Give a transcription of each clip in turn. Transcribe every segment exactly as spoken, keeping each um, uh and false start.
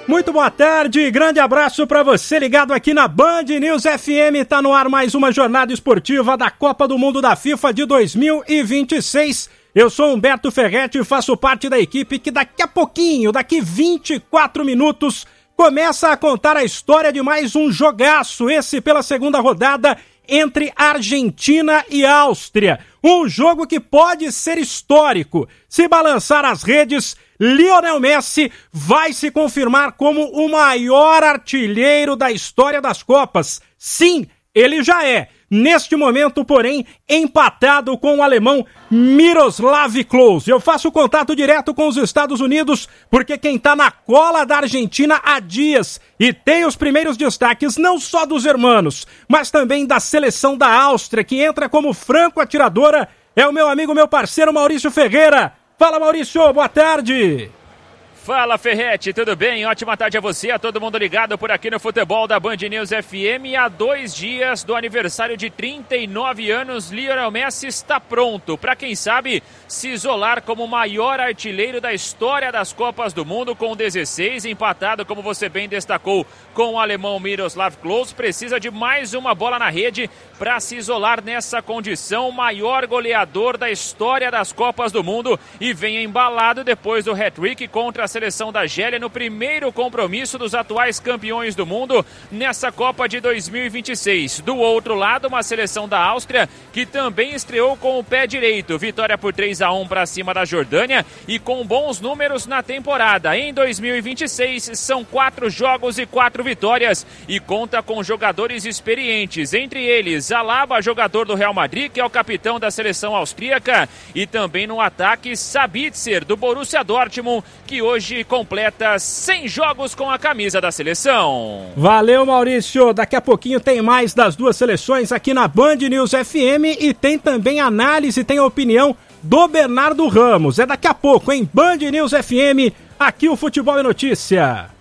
Muito boa tarde, grande abraço para você ligado aqui na Band News F M. Tá no ar mais uma jornada esportiva da Copa do Mundo da FIFA de dois mil e vinte e seis. Eu sou Humberto Ferretti e faço parte da equipe que daqui a pouquinho, daqui vinte e quatro minutos, começa a contar a história de mais um jogaço, esse pela segunda rodada entre Argentina e Áustria. Um jogo que pode ser histórico. Se balançar as redes, Lionel Messi vai se confirmar como o maior artilheiro da história das Copas. Sim, ele já é. Neste momento, porém, empatado com o alemão Miroslav Klose. Eu faço contato direto com os Estados Unidos, porque quem tá na cola da Argentina há dias e tem os primeiros destaques não só dos hermanos, mas também da seleção da Áustria, que entra como franco-atiradora, é o meu amigo, meu parceiro Maurício Ferreira. Fala, Maurício, boa tarde. Fala, Ferretti, tudo bem? Ótima tarde a você, a todo mundo ligado por aqui no futebol da Band News F M. Há dois dias do aniversário de trinta e nove anos, Lionel Messi está pronto para, quem sabe, se isolar como o maior artilheiro da história das Copas do Mundo, com dezesseis, empatado, como você bem destacou, com o alemão Miroslav Klose. Precisa de mais uma bola na rede para se isolar nessa condição, o maior goleador da história das Copas do Mundo, e vem embalado depois do hat-trick contra a seleção da Argélia no primeiro compromisso dos atuais campeões do mundo nessa Copa de dois mil e vinte e seis. Do outro lado, uma seleção da Áustria que também estreou com o pé direito. Vitória por três a um para cima da Jordânia e com bons números na temporada. Em dois mil e vinte e seis são quatro jogos e quatro vitórias e conta com jogadores experientes. Entre eles, Alaba, jogador do Real Madrid, que é o capitão da seleção austríaca, e também no ataque Sabitzer, do Borussia Dortmund, que hoje Hoje completa cem jogos com a camisa da seleção. Valeu, Maurício. Daqui a pouquinho tem mais das duas seleções aqui na Band News F M e tem também análise, tem a opinião do Bernardo Ramos. É daqui a pouco, hein? Band News F M, aqui o Futebol é Notícia.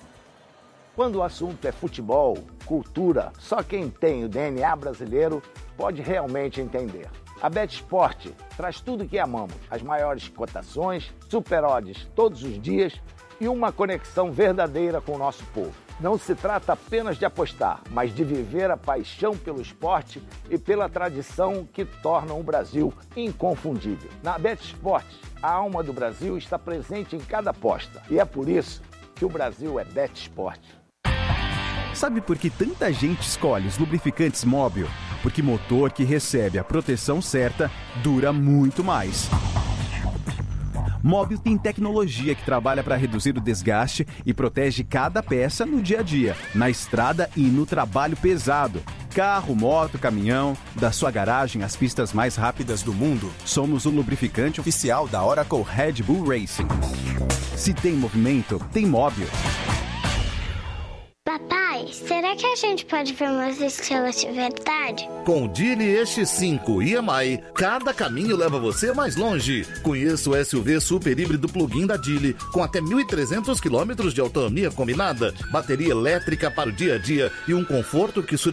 Quando o assunto é futebol, cultura, só quem tem o D N A brasileiro pode realmente entender. A BetSport traz tudo o que amamos, as maiores cotações, super odds todos os dias e uma conexão verdadeira com o nosso povo. Não se trata apenas de apostar, mas de viver a paixão pelo esporte e pela tradição que tornam o Brasil inconfundível. Na BetSport, a alma do Brasil está presente em cada aposta e é por isso que o Brasil é BetSport. Sabe por que tanta gente escolhe os lubrificantes Móbil? Porque motor que recebe a proteção certa dura muito mais. Móbil tem tecnologia que trabalha para reduzir o desgaste e protege cada peça no dia a dia, na estrada e no trabalho pesado. Carro, moto, caminhão, da sua garagem às pistas mais rápidas do mundo, somos o lubrificante oficial da Oracle Red Bull Racing. Se tem movimento, tem Móbil. Papai, será que a gente pode ver umas estrelas de verdade? Com o Geely E X cinco e M I, cada caminho leva você mais longe. Conheça o S U V super híbrido plug-in da Geely, com até mil e trezentos quilômetros de autonomia combinada, bateria elétrica para o dia a dia e um conforto que surpreende.